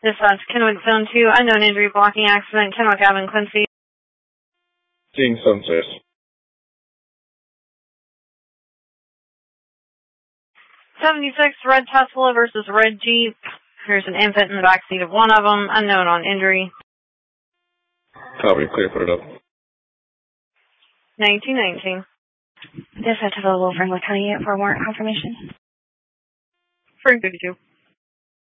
Dispatch, Kennewick Zone 2, unknown injury, blocking accident, Kennewick Avenue, Quincy. Seeing Sunset. 76, Red Tesla versus Red Jeep. There's an infant in the backseat of one of them, unknown on injury. Copy, clear, put it up. 1919. Dispatch to the Wolfram, what can I get for warrant confirmation? For 32.